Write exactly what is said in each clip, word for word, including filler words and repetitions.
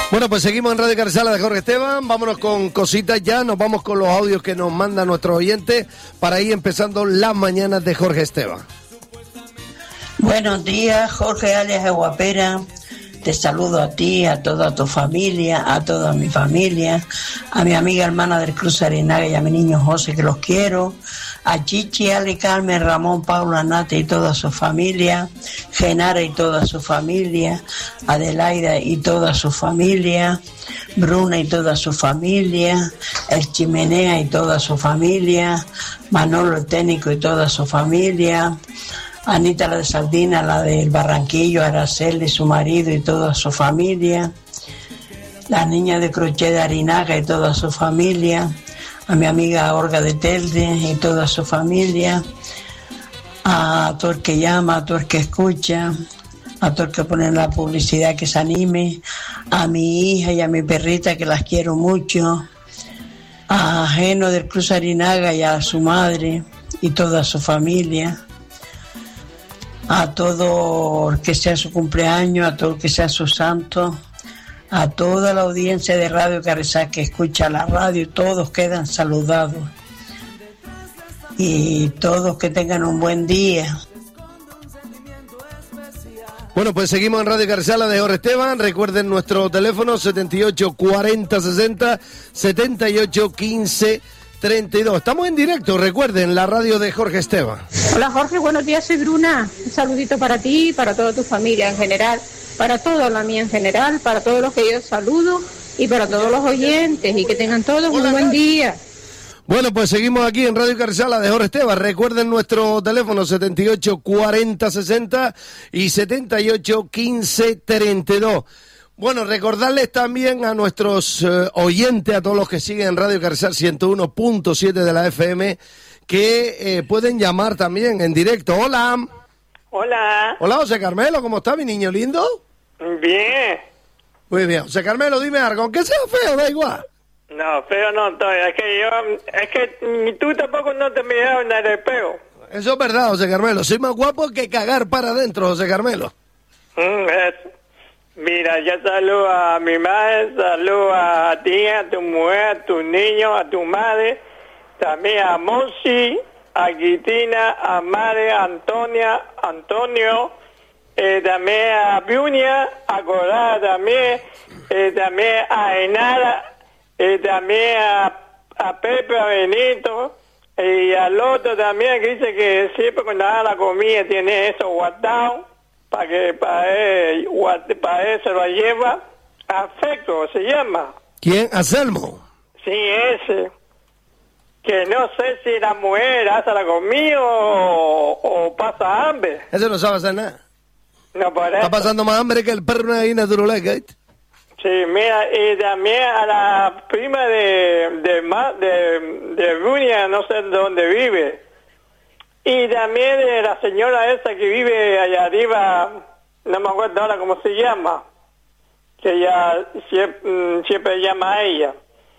Bueno, pues seguimos en Radio Carrizal de Jorge Esteban. Vámonos con cositas ya. Nos vamos con los audios que nos mandan nuestros oyentes para ir empezando las mañanas de Jorge Esteban. Buenos días, Jorge alias Aguapera. Te saludo a ti, a toda tu familia, a toda mi familia, a mi amiga hermana del Cruz Arinaga y a mi niño José, que los quiero, a Chichi, Ali, Carmen, Ramón, Paula, Nate y toda su familia, Genara y toda su familia, Adelaida y toda su familia, Bruna y toda su familia, El Chimenea y toda su familia, Manolo el Técnico y toda su familia, Anita la de Sardina, la del Barranquillo, Araceli, su marido y toda su familia, la niña de Crochet de Arinaga y toda su familia, a mi amiga Olga de Telde y toda su familia, a todo el que llama, a todo el que escucha, a todo el que pone la publicidad que se anime, a mi hija y a mi perrita que las quiero mucho, a Geno del Cruz Arinaga y a su madre y toda su familia, a todo el que sea su cumpleaños, a todo el que sea su santo, a toda la audiencia de Radio Carrizal que escucha la radio, todos quedan saludados. Y todos que tengan un buen día. Bueno, pues seguimos en Radio Carrizal de Jorge Esteban. Recuerden nuestro teléfono setenta y ocho cuarenta sesenta, setenta y ocho quince treinta y dos. Estamos en directo, recuerden, la radio de Jorge Esteban. Hola Jorge, buenos días, soy Bruna. Un saludito para ti, para toda tu familia en general, para toda la mía en general, para todos los que yo saludo y para todos los oyentes, y que tengan todos un buen día. Bueno, pues seguimos aquí en Radio Carrizal de Jorge Esteban. Recuerden nuestro teléfono setenta y ocho cuarenta sesenta y setenta y ocho quince treinta y dos. Bueno, recordarles también a nuestros eh, oyentes, a todos los que siguen Radio Carrizal ciento uno punto siete de la F M, que eh, pueden llamar también en directo. Hola. Hola. Hola, José Carmelo, ¿cómo está mi niño lindo? Bien. Muy bien. José Carmelo, dime algo, aunque sea feo, da igual. No, feo no estoy, es que yo, es que ni tú tampoco no te miras en el espejo. Eso es verdad, José Carmelo, soy más guapo que cagar para adentro, José Carmelo. Mm, es. Mira, yo saludo a mi madre, saludo a ti, a tu mujer, a tus niños, a tu madre, también a Monsi, a Guitina, a Mare, a Antonia, Antonio, eh, también a Biunia, a Corada también, eh, también a Enara, eh, también a, a Pepe, a Benito, eh, y al otro también que dice que siempre cuando haga la comida tiene eso guardado, para que para él, para él se lo lleva. Afecto se llama. ¿Quién? Anselmo. Sí, ese. Que no sé si la mujer hace la comida o, o pasa hambre. Ese no sabe hacer nada. No, por Está eso. pasando más hambre que el perro ahí natural, ¿eh? Sí, mira, y también a la prima de de Ma- de, de Runia, no sé dónde vive. Y también de la señora esa que vive allá arriba, no me acuerdo ahora cómo se llama, que ella siempre, siempre llama a ella.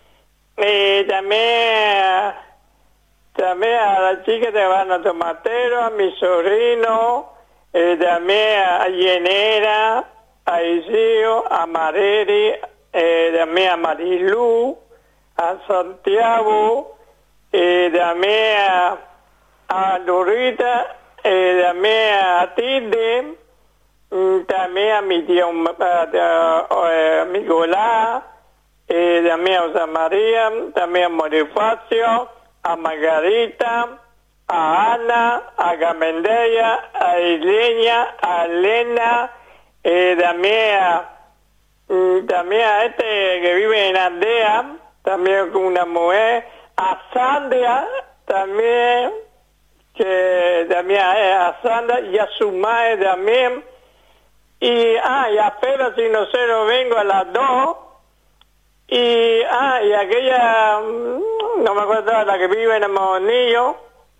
Y también, también a la chica de Bana Tomatero, a mi sobrino, y también a Yenera, a Isidro, a Mareri, eh, también a Marilú, a Santiago, y también a a Dorita, eh, también a Tilde, también a mi tío, a, a, a mi Golá, eh, también a José María, también a Bonifacio, a Margarita, a Ana, a Gamendella, a Ileña, a Elena, eh, también a, también a este que vive en Aldea, también con una mujer, a Sandra, también, que también a Sandra y a su madre también, y ah, y a Pedro si no se lo vengo a las dos, y ah, y aquella, no me acuerdo, la que vive en el Monillo,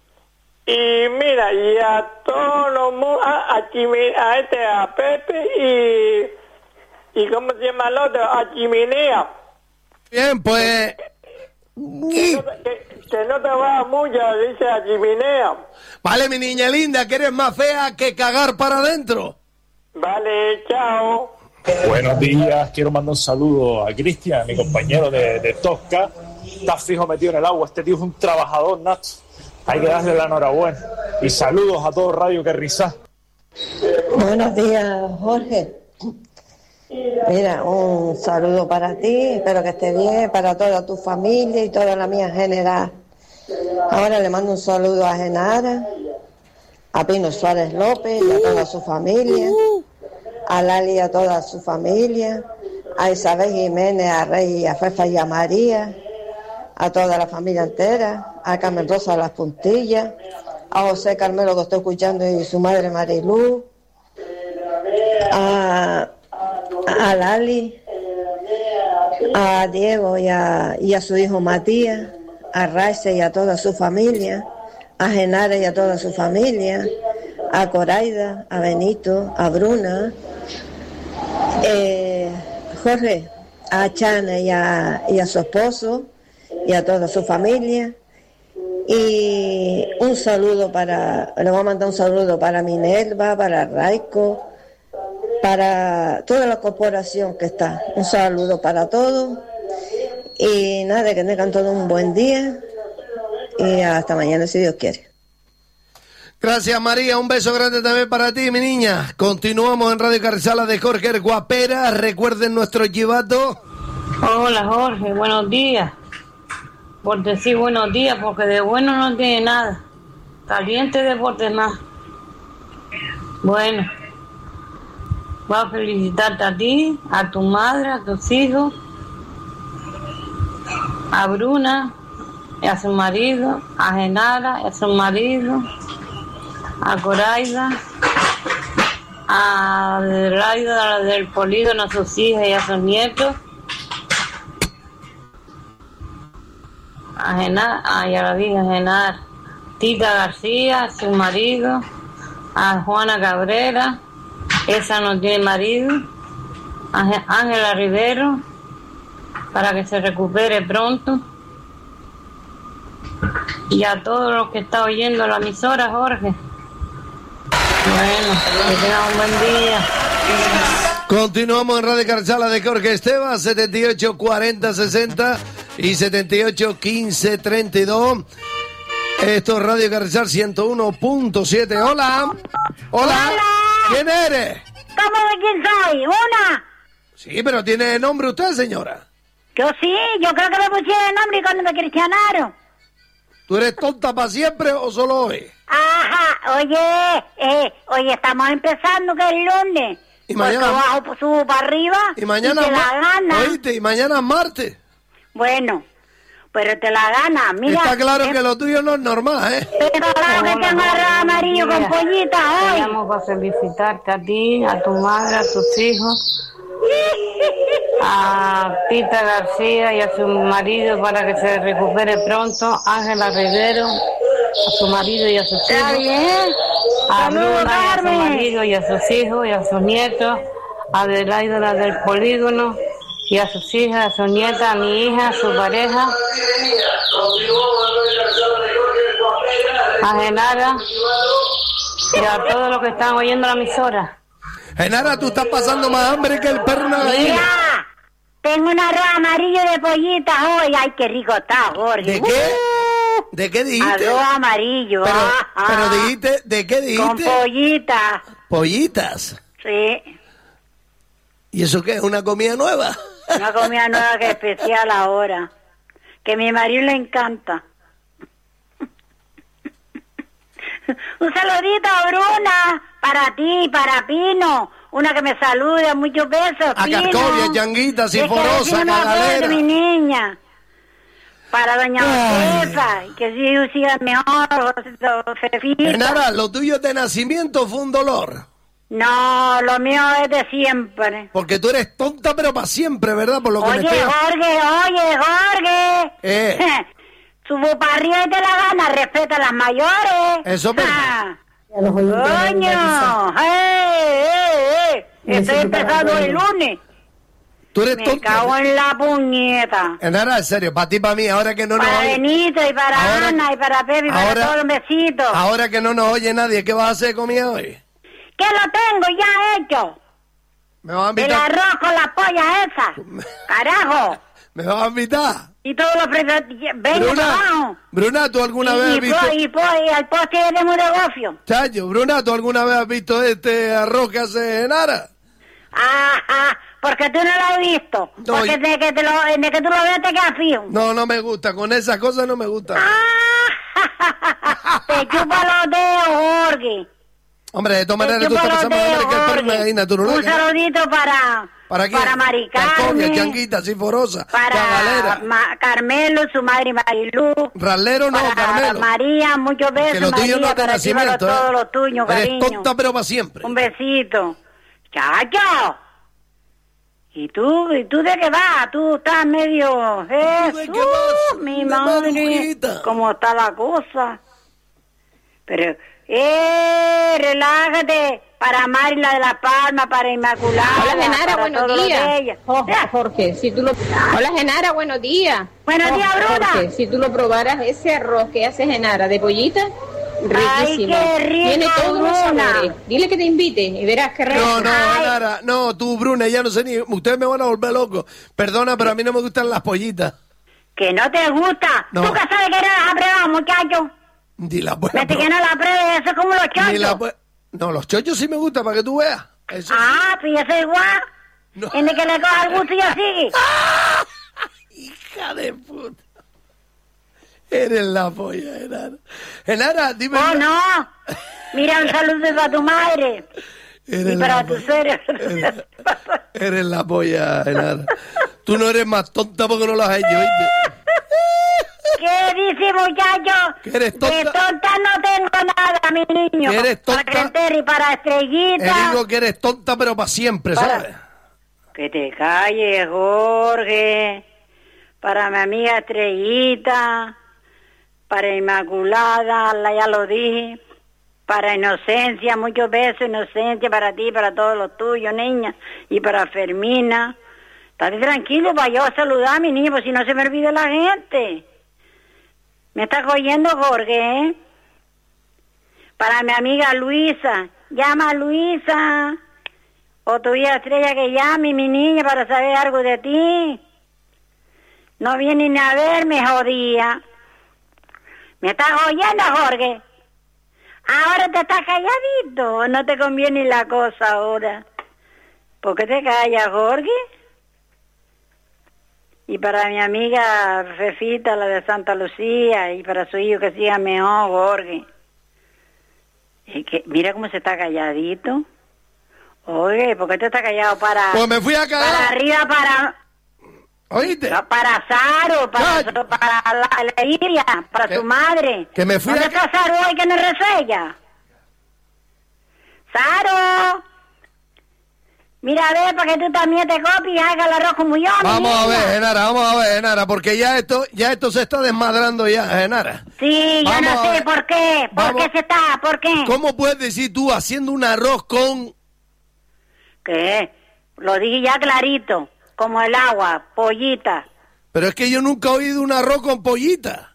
y mira, y a todos los mu- a, a, Chimi- a este, a Pepe, y, y ¿cómo se llama el otro? A Chiminea. Bien, pues... Que no, te- que, que no te va mucho, dice a Chiminea. Vale, mi niña linda, que eres más fea que cagar para adentro. Vale, chao. Buenos días, quiero mandar un saludo a Cristian, mi compañero de, de Tosca. Está fijo metido en el agua, este tío es un trabajador, Nacho. Hay que darle la enhorabuena. Y saludos a todo Radio Carrizá. Buenos días, Jorge. Mira, un saludo para ti, espero que estés bien, para toda tu familia y toda la mía en general. Ahora le mando un saludo a Genara, a Pino Suárez López y a toda su familia, a Lali y a toda su familia, a Isabel Jiménez, a Rey, a Fefa y a María, a toda la familia entera, a Carmen Rosa Las Puntillas, a José Carmelo que estoy escuchando y su madre Marilú, a, a Lali, a Diego y a, y a su hijo Matías, a Raice y a toda su familia, a Genara y a toda su familia, a Coraida, a Benito, a Bruna, eh, Jorge, a Chana y a, y a su esposo y a toda su familia. Y un saludo para, le voy a mandar un saludo para Minerva, para Raico, para toda la corporación que está. Un saludo para todos. Y nada, que tengan todos un buen día. Y hasta mañana, si Dios quiere. Gracias, María. Un beso grande también para ti, mi niña. Continuamos en Radio Carrizala de Jorge Guapera. Recuerden nuestro chivato. Hola, Jorge. Buenos días. Por decir buenos días, porque de bueno no tiene nada. Caliente de por demás. Bueno, voy a felicitarte a ti, a tu madre, a tus hijos, a Bruna y a su marido, a Genara y a su marido, a Coraida, a Adelaida del Polígono, a sus hijas y a sus nietos, a Genara, ah, ya la dije, Genara, Tita García, a su marido, a Juana Cabrera, esa no tiene marido, a Ángela Rivero, para que se recupere pronto, y a todos los que están oyendo la emisora, Jorge. Bueno, que tengan un buen día. Continuamos en Radio Carrizala de Jorge Esteban, setenta y ocho cuarenta sesenta y setenta y ocho quince treinta y dos. Esto es Radio Carrizal ciento uno punto siete. Hola. Hola. Hola. ¿Quién eres? ¿Cómo de quién soy? ¿Una? Sí, pero ¿tiene nombre usted, señora? Yo sí, yo creo que me pusieron nombre cuando me cristianaron. ¿Tú eres tonta para siempre o solo hoy? Ajá, oye, eh, hoy estamos empezando que es el lunes. Y mañana porque bajo, pues, subo para arriba y mañana y te la ma- gana. Oíste, y mañana es martes. Bueno, pero te la gana, mira. Está claro eh, que lo tuyo no es normal, ¿eh? Pero claro que tengo arroz amarillo con pollitas hoy. Vamos para felicitarte a ti, a tu madre, a tus hijos, a Tita García y a su marido para que se recupere pronto, Ángela Rivero, a su marido y a sus Está hijos, bien. a Saludos, Bruna y a su Carmen. marido y a sus hijos y a sus nietos, a Adelaida la del Polígono y a sus hijas, a sus nietas, a mi hija, a su pareja, a Genara y a todos los que están oyendo la emisora. Genara, tú estás pasando más hambre que el perro una gallina. Mira, tengo un arroz amarillo de pollitas hoy. Ay, qué rico está, Jorge. ¿De qué? ¿De qué dijiste? Arroz amarillo. Pero, ajá. pero dijiste, ¿de qué Con dijiste? pollitas. Pollitas. Sí, ¿Y eso qué es? ¿Una comida nueva? una comida nueva que es especial ahora. Que a mi marido le encanta. Un saludito, Bruna, para ti, para Pino. Una que me salude, muchos besos, A Pino. Cascovia, Changuita, Es que Sinforosa, vecino me acuerdo Cagalera. de mi niña. Para doña Ay. Josefa, y que sí siga mejor, Fefita. Genara, lo tuyo de nacimiento fue un dolor. No, lo mío es de siempre. Porque tú eres tonta, pero para siempre, ¿verdad? Por lo que Oye, me estoy... Jorge, oye, Jorge. Eh. Subo para arriba y te la gana, respeta a las mayores. Eso es verdad. Ah. A los oyentes de Radio ¡Coño! Carrizal. ¡Eh, eh, eh! Estoy Necesito empezando para el lunes. Tú eres Me tonta. cago en la puñeta. Genara, en serio, para ti y para mí, ahora que no nos Para oye... Benito y para Ahora- Ana y para Pepe y para ahora- todos los besitos. Ahora que no nos oye nadie, ¿qué vas a hacer de comida hoy? Que lo tengo ya hecho. ¿Me vas a El invitar? arroz con la polla esa. Carajo. ¿Me vas a invitar? Y todos los precios. Venga Bruna, abajo. Bruna, ¿tú alguna y, vez has y, visto? po- y, po- y al poste de un negocio. Chayo, Bruna, ¿tú alguna vez has visto este arroz que hace Genara? Ajá, porque tú no lo has visto. No, porque y- de que, te lo, de que tú lo veas te quedas fijo. No, no me gusta, con esas cosas no me gusta. Ah, te chupa los dedos, Jorge. Hombre, de todas Te maneras tú chupa estás los pensando dedos, que el perro Jorge. me gallina, tú no lo Un dejas. saludito para... ¿Para quién? Para Mari Carcoña, Carmen. Changuita, Sinforosa, Para Chagalera. Ma- Carmelo, su madre Marilú. Ralero no, para Carmelo. María, muchos besos, Que lo tuyo María, no es de para ti, para nacimiento, todos ¿eh? los tuyos, Eres cariño. tonta pero para siempre. Un besito. Chacho. ¿Y tú? ¿Y tú de qué vas? Tú estás medio... Jesús, qué vas? mi De madre. marujita. ¿Cómo está la cosa? Pero... ¡Eh! Relájate. Para Mari, la de La Palma, para Inmaculada. Hola, Genara, para buenos todos los de días. ella. Oh, Jorge, si tú lo... Hola, Genara, buenos días. Buenos Oh, días, Bruna. Jorge, si tú lo probaras, ese arroz que hace Genara de pollita, riquísimo. Ay, qué rico, Tiene todos los Bruna. sabores. Dile que te invite y verás qué rico. No, no, Ay. Genara, no, tú, Bruna, ya no sé ni... Ustedes me van a volver loco. Perdona, pero a mí no me gustan las pollitas. Que no te gusta. No. Tú que sabes que no las has probado, muchacho. Ni las voy a Vete que probar. no la pruebes, eso es como los Ni las chochos. voy- No, los chochos sí me gustan, para que tú veas. Eso sí. Ah, pues yo soy igual. No. En el que le coja el gusto yo sigue. Hija de puta. Eres la polla, Genara. Genara, dime... Oh, no. Mira, un saludo para tu madre. Eres Y para la tu polla. serio. Eres, eres la polla, Genara. Tú no eres más tonta porque no lo has hecho, ¿oíste? ¿Qué dice, muchacho? Que eres tonta. De tonta no tengo nada, mi niño. Que eres tonta. Para crecer y para Te estrellita. digo que eres tonta, pero para siempre, Para- ¿sabes? Que te calles, Jorge. Para mi amiga Estrellita. Para Inmaculada, la ya lo dije. Para Inocencia, muchos besos, Inocencia, para ti, para todos los tuyos, niña. Y para Fermina. Estate tranquilo para yo saludar a mi niño, pues si no se me olvida la gente. ¿Me estás oyendo, Jorge, eh? Para mi amiga Luisa. Llama a Luisa. O tu hija Estrella que llame, mi niña, para saber algo de ti. No viene ni a verme, jodía. ¿Me estás oyendo, Jorge? Ahora te estás calladito. No te conviene la cosa ahora. ¿Por qué te callas, Jorge? Y para mi amiga Fefita, la de Santa Lucía, y para su hijo que siga mejor, Jorge. Y que, mira cómo se está calladito. Oye, ¿por qué te está callado? Para, Pues me fui a para cagar. arriba, para... ¿Oíste? Para Saro, para, Chacho. para la, la Iria, para Que- su madre. que me fui ¿Dónde a ca- está Saro hoy que no resella? Saro. Mira, a ver, para que tú también te copies y hagas el arroz como yo, mi Vamos a niña. ver, Genara, vamos a ver, Genara, porque ya esto, ya esto se está desmadrando ya, Genara. Sí, yo Vamos no a sé ver. por qué. ¿Por Vamos. qué se está? ¿Por qué? ¿Cómo puedes decir tú haciendo un arroz con... ¿Qué? Lo dije ya clarito. Como el agua, pollita. Pero es que yo nunca he oído un arroz con pollita.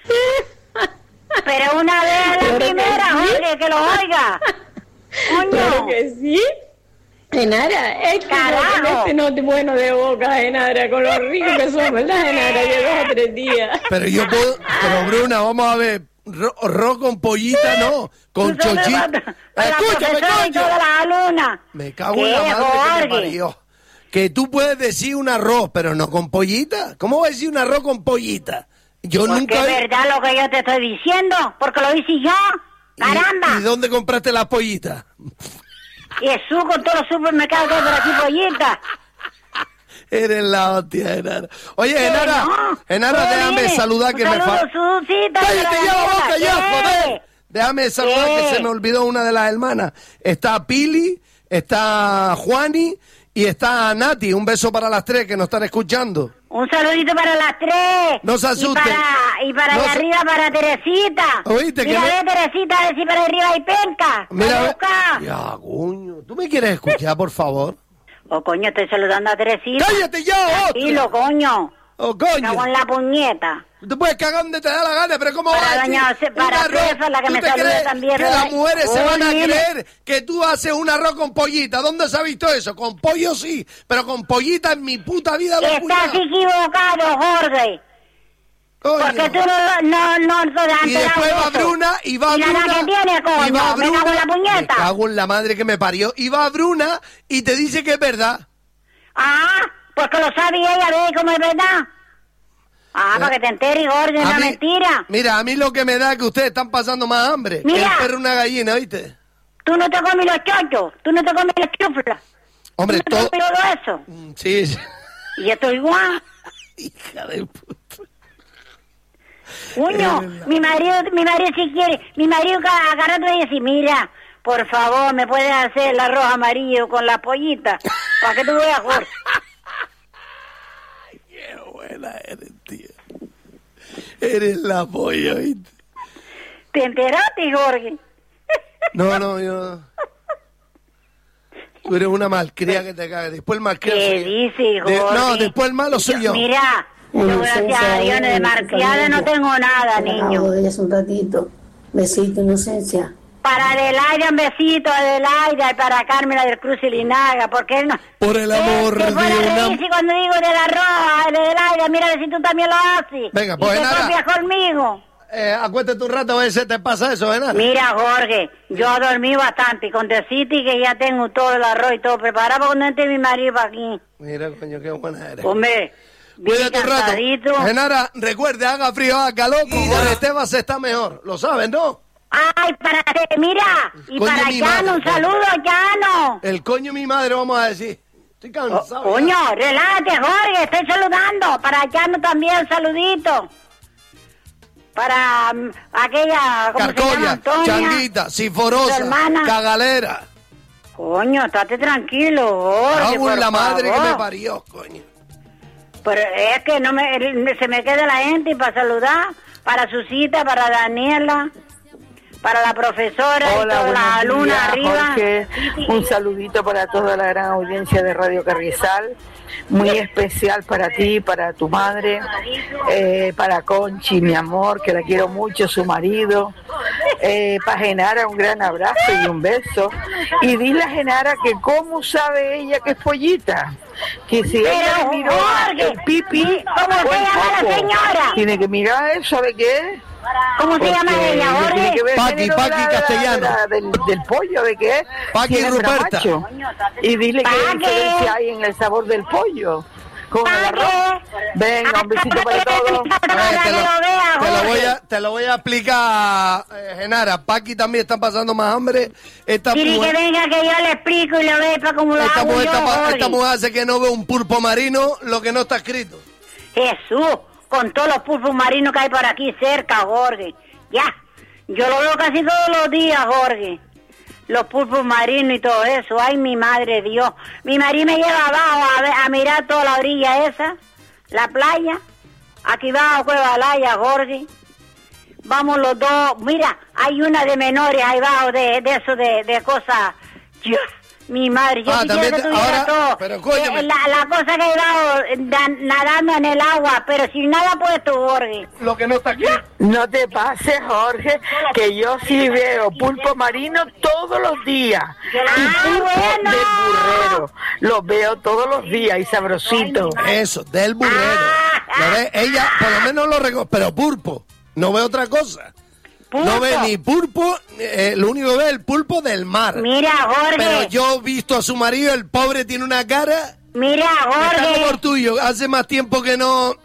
Pero una vez la Claro que primera, sí. Jorge, que lo oiga. Coño. Claro que sí. Genara, es que Carajo. no, este no es bueno de boca, Genara, con lo rico que son, ¿verdad, Genara? De dos o tres días. Pero yo puedo... Pero Bruna, vamos a ver, ro- arroz con pollita no, con Tú sabes, chochita. para la Escúchame, profesora y coño. toda la alumna. Me cago en la ¿Qué, madre que me Jorge? parió. Que tú puedes decir un arroz, pero no con pollita. ¿Cómo vas a decir un arroz con pollita? Yo Porque nunca... es he- verdad lo que yo te estoy diciendo, porque lo hice yo. ¿Y- Caramba. ¿Y, dónde compraste las pollitas? Jesús, con todos los supermercados que hay por aquí, pollita. Eres la hostia, Genara. Oye, Genara, no. Genara, Tú déjame dime. saludar Un que me saludo, falta. Susita, ¡Cállate ya la boca ya, ¿Qué? joder! Déjame saludar ¿Qué? que se me olvidó una de las hermanas. Está Pili, está Juani y está Nati. Un beso para las tres que nos están escuchando. Un saludito para las tres. No se asusten. Y para, y para No allá se- arriba para Teresita. Oíste, que Mira, me- ve, Teresita, a ver si para arriba hay penca. Mira, Ven a ve- buscar. ya, coño. ¿Tú me quieres escuchar, por favor? Oh, coño, estoy saludando a Teresita. ¡Cállate ya, Tranquilo, otro! coño. ¡Oh, Cago coño! en la puñeta. Tú puedes cagar donde te da la gana, pero ¿cómo Para vas a doña decir Jose- para un arroz? Cefa, la que ¿Tú me te saluda crees también, que ¿verdad? las mujeres se Oh, van a mire. creer que tú haces un arroz con pollita? ¿Dónde se ha visto eso? Con pollo sí, pero con pollita en mi puta vida lo he Estás escuchado. equivocado, Jorge. Coño. Porque tú no, no, no, no te has Y después enterado va de eso. Bruna y va ¿Y la Bruna edad que tiene, coño? y va Me cago en la puñeta. Me cago en la madre que me parió. Y va Bruna y te dice que es verdad. Ah, porque lo sabe ella, ve cómo es verdad. Ah, para que te enteres, Jorge, es A una mí- mentira. Mira, a mí lo que me da es que ustedes están pasando más hambre. Que Mira. el perro una gallina, ¿viste? Tú no te comes los chochos, tú no te comes los chuflas. Hombre, ¿Tú no todo... te comes todo eso? Mm, Sí, sí. Y esto igual. Hija de puta. Coño, mi marido, mi marido si quiere, mi marido ca- a cada rato dice, mira, por favor, ¿me puedes hacer el arroz amarillo con la pollita? Para que tú veas, Jorge. Qué buena eres, tío. Eres la polla, ¿viste? ¿Te enteraste, Jorge? No, no, yo... Tú eres una malcría que te caga. Después el malcriado ¿Qué soy yo. dice, De- Jorge? No, después el malo soy yo. Mira, yo gracias a Dios de marqueada no tengo nada, niño. de ella hace un ratito. Besito, Inocencia. Para Adelaida un besito, Adelaida, y para Carmen del Cruz y Linaga, porque no... Por el amor que de fuera una... reírse cuando digo de la roja, de Adelaida, mira a ver si tú también lo haces. Venga, pues y te nada. copias conmigo. Eh, acuéstate un rato a ver si te pasa eso, ¿verdad? Mira, Jorge, yo dormí bastante, con decirte que ya tengo todo el arroz y todo preparado para cuando entre mi marido para aquí. Mira, coño, qué buena eres. Hombre, bien Cuídate un rato. cansadito. Genara, recuerde, haga frío, haga calor, con Jorge Esteban se está mejor. Lo sabes, ¿no? Ay, para mira, y Coño, para mi Llano, madre, un saludo, Llano. El coño mi madre, vamos a decir. Estoy cansado. Oh, coño, relájate, Jorge, estoy saludando. Para Llano también un saludito. Para um, aquella, ¿cómo se llama? Carcolla, Antonia, Changuita, su Siforosa, hermana. Cagalera. Coño, estate tranquilo, Jorge, Hago por en la madre que favor. me parió, coño. Pero es que no me, se me queda la gente y para saludar, para Susita, para Daniela, para la profesora y Hola, toda la buenos alumna días, arriba. Jorge. Un saludito para toda la gran audiencia de Radio Carrizal. Muy especial para ti, para tu madre, eh, para Conchi, mi amor, que la quiero mucho, su marido. Eh, para Genara, un gran abrazo y un beso. Y dile a Genara que cómo sabe ella que es pollita. Que si Pero, ella le miró Jorge, el pipi, ¿cómo se fue llama la poco. señora? Tiene que mirar eso, ¿sabe qué? ¿Cómo se llama Porque ella, ella tiene Jorge? que ver el Paqui, género Paqui de la- Castellano. de la- del, del pollo, ¿de qué es? Paqui Si es hembra Ruperta. macho. Y dile Paqui. qué diferencia hay en el sabor del pollo con el Paqui. arroz. Venga, un besito para todos. A ver, te, que lo, lo vea, te lo Jorge. voy a, te lo voy a explicar, eh, Genara. Paqui también está pasando más hambre. Esta Dile que mujer, venga que yo le explico y lo vepa como lo esta, hago mujer yo, está pa- Jorge. esta mujer hace que no ve un pulpo marino lo que no está escrito. Jesús, con todos los pulpos marinos que hay por aquí cerca, Jorge. Ya, yo lo veo casi todos los días, Jorge. Los pulpos marinos y todo eso. Ay, mi madre Dios. Mi marido me lleva abajo a, ver- a mirar toda la orilla esa, la playa. Aquí abajo, Cueva Laya, Jorge. Vamos los dos. Mira, hay una de menores ahí abajo de, de eso, de, de cosas. Yo, mi madre, yo Ah, quisiera también que te- tuviera ahora- todo. pero cóñame. Eh, la, la cosa que hay abajo, eh, da- nadando en el agua, pero sin nada puesto, Jorge. Lo que no está aquí. No te pases, Jorge, que yo sí veo pulpo marino todos los días. Y Ah, pulpo bueno. del burrero. Los veo todos los días y sabrosito. Eso, del burrero. Ah. ¿Lo ves? Ella por lo menos lo reconoce, pero pulpo. No ve otra cosa. No ve ni pulpo, eh, lo único que ve es el pulpo del mar. Mira, Jorge. Pero yo he visto a su marido, el pobre tiene una cara... Mira, Está como Jorge. el tuyo, hace más tiempo que no...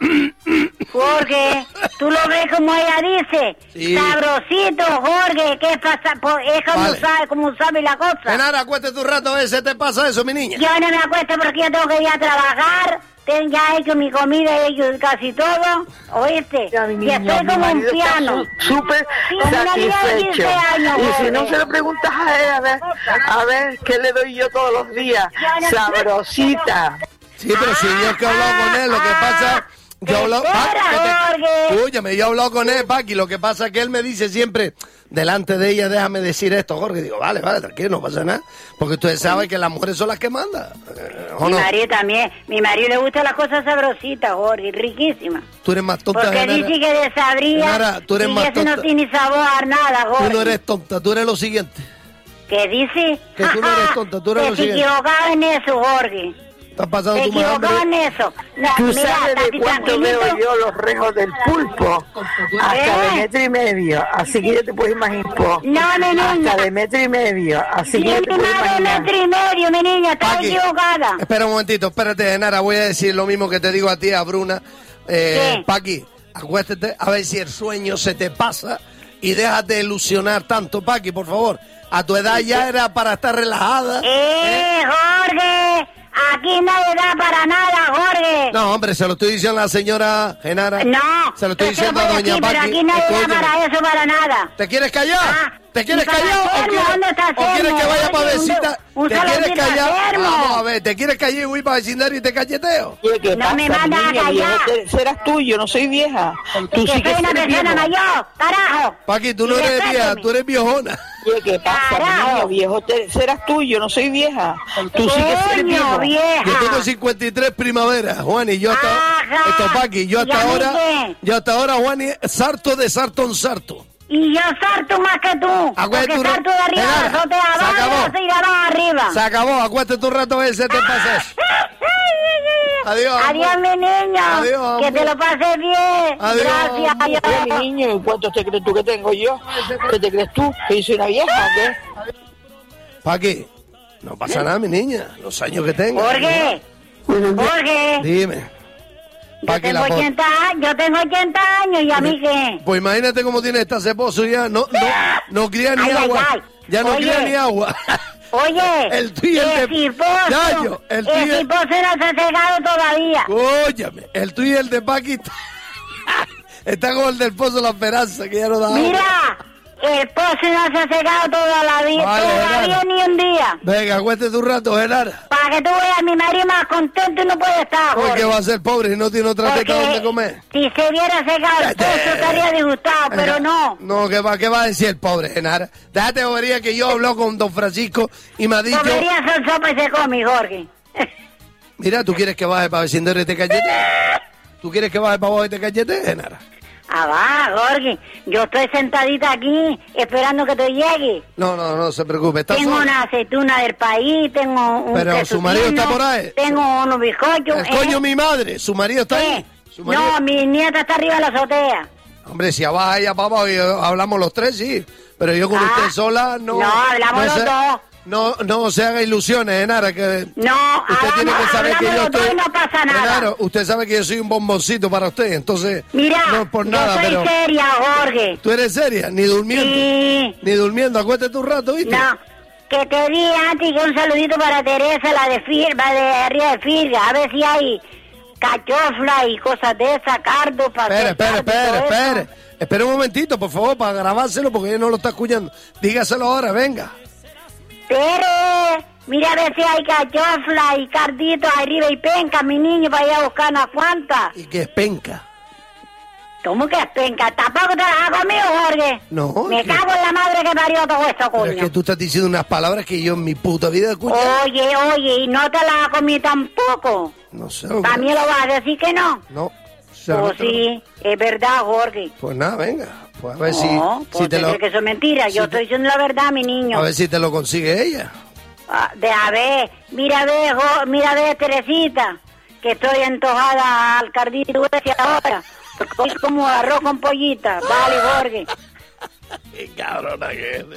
Jorge, tú lo ves como ella dice. Sí. Sabrosito, Jorge. ¿Qué pasa? Po- Es como Vale. sabe, como sabe la cosa. Genara, acuéstate un rato, a ver si te pasa eso, mi niña. Yo no me acuesto porque yo tengo que ir a trabajar. Tengo ya hecho mi comida, he hecho casi todo. ¿Oíste? Ya, mi Y niño, estoy mi como un marido está piano. su- súper Sí, una niña de satisfecho. quince años, Y si Jorge. no se lo preguntas a él, a ver, a ver, ¿qué le doy yo todos los días? Sabrosita. Sí, pero si yo que he hablado con él, lo que pasa Yo he hablado, espera, Paqui, Jorge. escúchame, yo he hablado con él, Paqui, lo que pasa es que él me dice siempre, delante de ella, déjame decir esto, Jorge. Digo, vale, vale, tranquilo, no pasa nada. Porque ustedes saben que las mujeres son las que mandan. ¿O Mi no? marido también. Mi marido le gustan las cosas sabrositas, Jorge, riquísimas. Tú eres más tonta, Porque Genara. dice que desabría Genara, tú eres y más eso tonta. no tiene sabor a nada, Jorge. Tú no eres tonta, tú eres lo siguiente. ¿Qué dice? Que tú no eres tonta, tú eres Te lo siguiente. equivocado en eso, Jorge. Estás pasando Te tu más hambre. equivocado en eso. No, ¿Tú mira, sabes Tati, de cuánto tranquilito. veo yo los rejos del pulpo? Hasta de ¿Eh? metro y medio. Así que ya te puedes imaginar. po. No, mi niña. Hasta de metro y medio. Así que ya te Tiene puedes más de imaginar. metro y medio, mi niña. Estás Paqui, equivocada. Espera un momentito, espérate, Genara, voy a decir lo mismo que te digo a ti, a Bruna. Eh, ¿Qué? Paqui, acuéstate a ver si el sueño se te pasa y déjate de ilusionar tanto, Paqui, por favor. A tu edad ya era para estar relajada. ¡Eh, Jorge! Aquí nadie da para nada, Jorge. No, hombre, se lo estoy diciendo a la señora Genara. No, Se lo estoy que se diciendo a puede doña decir, Paqui. pero aquí nadie da Escúchame. para eso, para nada. ¿Te quieres callar? Ah, ¿Te quieres ¿y para callar? ¿O Sermo? quieres, ¿Dónde está o quieres Sermo? que vaya para Oye, un- vecindad? un ¿Te saludito quieres a callar? Sermo. Vamos a ver, ¿te quieres callar y voy para vecindario y te cacheteo? Oye, ¿qué No me pasa, mandas a niña? callar. Viejo, te- serás tuyo, no soy vieja. Tú Que sí que soy una eres persona viejo. mayor, carajo. Paqui, tú no Y eres vieja, respéteme. tú eres viejona. Oye, ¿qué pasa, Carajo. niño? Viejo, te- serás tuyo, no soy vieja. Tú sí que eres Coño, viejo. vieja. Yo tengo cincuenta y tres primaveras, Juan, y yo hasta... Ajá. Esto, Paqui, yo ¿Y hasta a mí ahora... qué? Yo hasta ahora, Juan, y sarto de sarto en sarto. Y yo sarto más que tú. Acuérdate Porque tu ra- sarto de arriba, Genara, azote de se acabó. abajo y de abajo arriba. Se acabó, acuéstate un rato a ver si te pasas. Adiós, amor. Adiós, mi niño. Adiós, que amor. te lo pases bien. Adiós, Gracias, amor. adiós. Oye, mi niño, ¿y cuántos te crees tú que tengo yo? ¿Qué te crees tú? ¿Que yo soy una vieja o qué? Paqui, no pasa nada, mi niña. Los años que tengo. Jorge, Jorge, Dime. yo Paqui, tengo, la po- ochenta, años, yo tengo ochenta años, ¿y a mí qué? Pues imagínate cómo tiene esta esposo ya. No, no, no cría ni Ay, ay, agua. ay. Ya no Oye. cría ni agua. Oye, El tuyo, el de- ciposo, Yayo, el tuyo- el ciposo no se ha secado todavía. Óyame, el tuyo y el de Paqui está, está como el del Pozo La Esperanza, que ya no da agua. Mira, el pozo no se ha secado toda la vida, Vale, todavía Genara. ni un día. Venga, acuéstate un rato, Genara. Para que tú veas, mi marido más contento y no puede estar, Porque Jorge. va a ser pobre y no tiene otra teta Porque donde comer. si se hubiera secado el pozo estaría disgustado, pero no. No, ¿qué va, qué va a decir el pobre, Genara? Déjate bobería que yo he hablado con don Francisco y me ha dicho... Comería son sopa y se come, Jorge. Mira, ¿tú quieres que baje para vecindario y te cachete? ¿Tú quieres que baje para abajo y te cachete, Genara? Ah, va, Jorge. Yo estoy sentadita aquí esperando que tú llegues. No, no, no se preocupe. Está Tengo sola. una aceituna del país, tengo un Pero su queso marido está fino, por ahí. Tengo unos bizcochos. El coño, mi madre. Su marido está ¿Qué? ahí. Su marido- No, mi nieta está arriba de la azotea. Hombre, si abajo allá para abajo y hablamos los tres, sí. Pero yo con Ah, usted sola no... no, hablamos los se, dos. No, no se haga ilusiones, Genara, que... No, Usted tiene que saber que yo hablamos los dos estoy... y no pasa nada. Claro, usted sabe que yo soy un bomboncito para usted, entonces... Mira, no es por yo nada, soy pero... seria, Jorge. ¿Tú eres seria? Ni durmiendo. Sí. Ni durmiendo. Acuéstate un rato, ¿viste? No, que te di antes que un saludito para Teresa, la de Firga, de arriba de Firga, a ver si hay cachofla y cosas de esas, cardo, para Espere, hacer espere, cardo y espere, todo eso. espere. Espere un momentito, por favor, para grabárselo, porque ella no lo está escuchando. Dígaselo ahora, venga. Tere, mira a ver si hay cachofla y cardito arriba y penca, mi niño, para ir a buscar unas cuantas. ¿Y qué es penca? ¿Cómo que es penca? ¿Tampoco te las hago conmigo, Jorge? No, Me es que- cago en la madre que parió todo esto, Pero coño. es que tú estás diciendo unas palabras que yo en mi puta vida he escuchado. Oye, oye, y no te las comí tampoco. No sé. ¿También lo vas a decir que no? No. Pues sí, es verdad, Jorge. Pues nada, venga. Pues a ver No, si, pues si te lo, que eso es mentira. Yo estoy diciendo la verdad, mi niño. a ver si te lo consigue ella. Ah, de a ver, mira a ver, Jo- mira a ver, Teresita, que estoy antojada al cardito ese ahora. Porque es como arroz con pollita. Vale, Jorge. Qué cabrona que eres.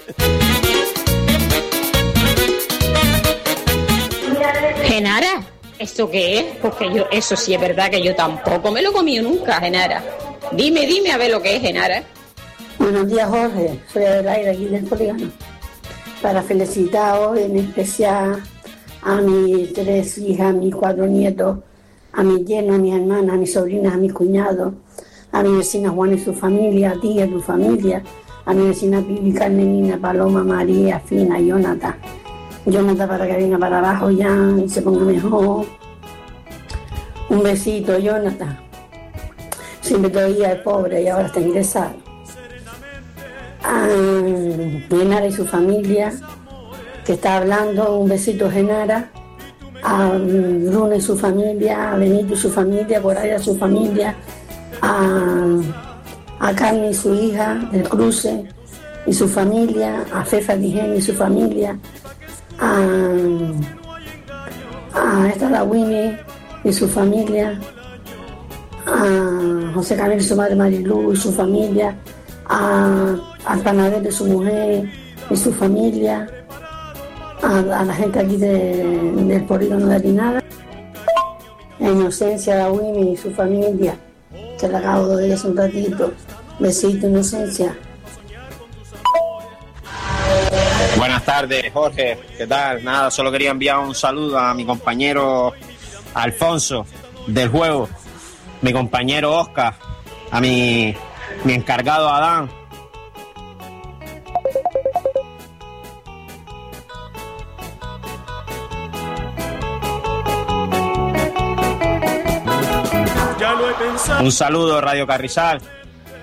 Genara, ¿eso qué es? Porque yo, eso sí es verdad que yo tampoco me lo he comido nunca, Genara. Dime, dime a ver lo que es, Genara. Buenos días, Jorge. Soy Adelaide, aquí del Polígono. Para felicitar hoy en especial a mis tres hijas, a mis cuatro nietos, a mis yernos, a mis hermanas, a mis sobrinas, a mis cuñados, a mi vecina Juana y su familia, a ti y a tu familia, a mi vecina Pibi, Carmenina, Paloma, María, Fina, Jonathan. Jonathan para que venga para abajo ya y se ponga mejor. Un besito, Jonathan. siempre todavía es pobre y ahora está ingresado. A Genara y su familia, que está hablando, un besito Genara. A Bruno y su familia, a Benito y su familia, Boraya y su familia, a, a Carmen y su hija del cruce y su familia, a Fefa Digen y su familia, a, a esta la Winnie y su familia, a José Camilo y su madre Marilu y su familia, a, al panadero y su mujer y su familia, a, a la gente aquí de, del polígono de Arinada, a Inocencia, a Winnie y su familia, que la acabo de ver hace un ratito. Besito, Inocencia. Buenas tardes, Jorge, ¿qué tal? Nada, solo quería enviar un saludo a mi compañero Alfonso del juego, mi compañero Oscar, a mi, mi encargado Adán. Un saludo, Radio Carrizal.